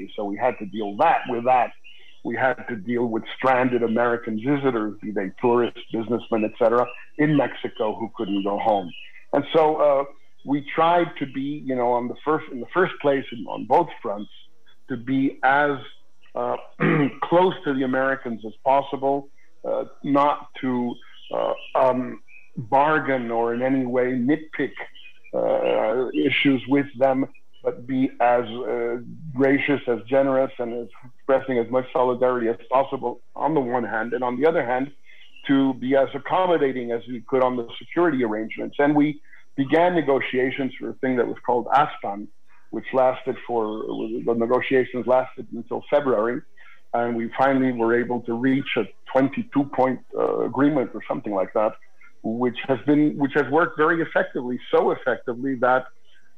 security. So we had to deal with that. We had to deal with stranded American visitors, be they tourists, businessmen, etc., in Mexico who couldn't go home. And so we tried to be, in the first place, on both fronts, to be as close to the Americans as possible, not to bargain or in any way nitpick issues with them, but be as gracious, as generous, and as expressing as much solidarity as possible on the one hand, and on the other hand, to be as accommodating as we could on the security arrangements. And we began negotiations for a thing that was called ASPAN, which the negotiations lasted until February, and we finally were able to reach a 22-point agreement or something like that, which has worked very effectively, so effectively that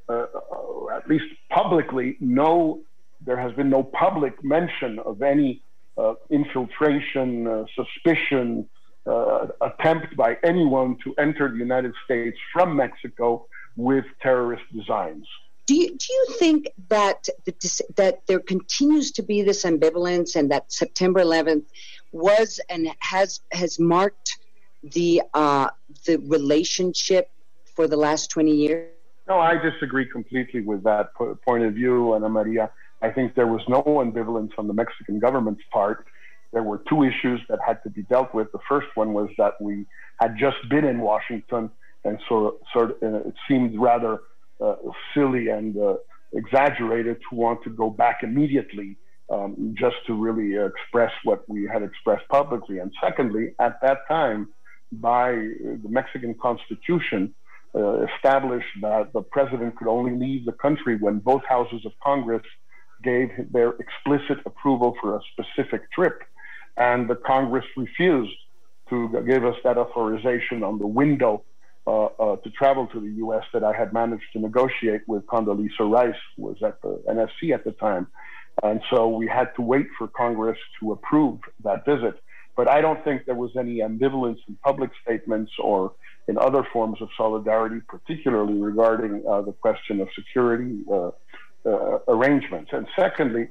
at least publicly, there has been no public mention of any infiltration, suspicion, attempt by anyone to enter the United States from Mexico with terrorist designs. Do you think that that there continues to be this ambivalence, and that September 11th was and has marked the relationship for the last 20 years? No, I disagree completely with that point of view, Ana Maria. I think there was no ambivalence on the Mexican government's part. There were two issues that had to be dealt with. The first one was that we had just been in Washington, and so it seemed rather silly and exaggerated to want to go back immediately just to really express what we had expressed publicly. And secondly, at that time, by the Mexican Constitution, established that the president could only leave the country when both houses of Congress gave their explicit approval for a specific trip. And the Congress refused to give us that authorization on the window to travel to the U.S. that I had managed to negotiate with Condoleezza Rice, who was at the NSC at the time. And so we had to wait for Congress to approve that visit. But I don't think there was any ambivalence in public statements or in other forms of solidarity, particularly regarding the question of security arrangements. And secondly,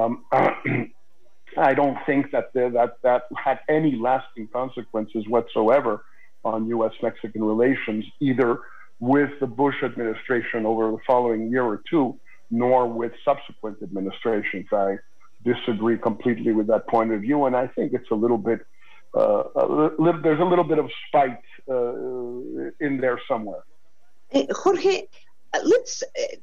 I don't think that had any lasting consequences whatsoever on U.S.-Mexican relations, either with the Bush administration over the following year or two, nor with subsequent administrations. I disagree completely with that point of view, and I think it's a little bit, there's a little bit of spite in there somewhere. Jorge, let's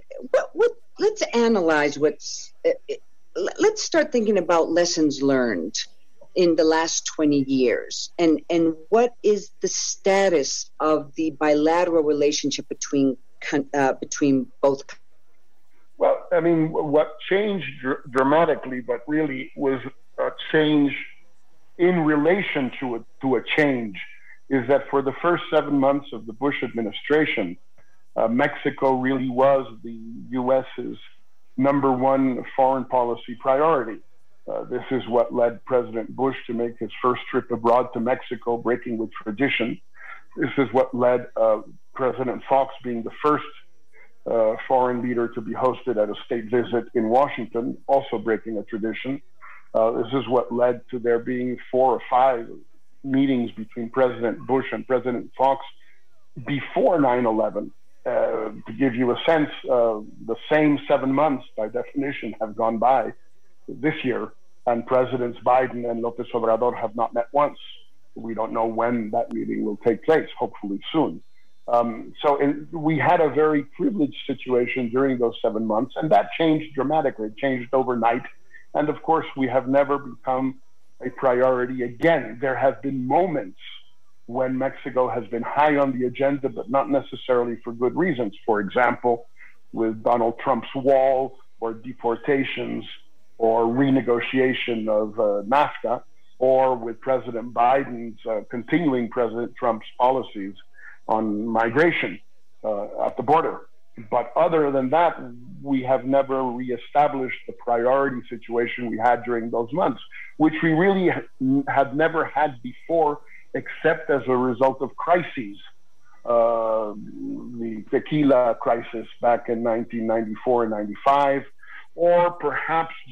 analyze let's start thinking about lessons learned in the last 20 years, and what is the status of the bilateral relationship between both? Well, I mean, what changed dramatically, but really was a change in relation to a change, is that for the first 7 months of the Bush administration, Mexico really was the U.S.'s number one foreign policy priority. This is what led President Bush to make his first trip abroad to Mexico, breaking with tradition. This is what led President Fox being the first foreign leader to be hosted at a state visit in Washington, also breaking a tradition. This is what led to there being 4 or 5 meetings between President Bush and President Fox before 9/11. To give you a sense, the same 7 months, by definition, have gone by this year, and Presidents Biden and López Obrador have not met once. We don't know when that meeting will take place, hopefully soon. We had a very privileged situation during those 7 months, and that changed dramatically. It changed overnight. And of course, we have never become a priority again. There have been moments when Mexico has been high on the agenda, but not necessarily for good reasons. For example, with Donald Trump's wall, or deportations, or renegotiation of NAFTA, or with President Biden's continuing President Trump's policies on migration at the border. But other than that, we have never reestablished the priority situation we had during those months, which we really had never had before, except as a result of crises. The tequila crisis back in 1994 and 95, or perhaps